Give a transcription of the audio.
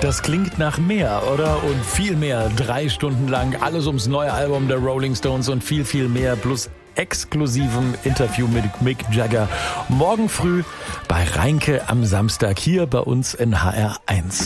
Das klingt nach mehr, oder? Und viel mehr. 3 Stunden lang alles ums neue Album der Rolling Stones und viel, viel mehr. Plus exklusivem Interview mit Mick Jagger. Morgen früh bei Reinke am Samstag hier bei uns in HR1.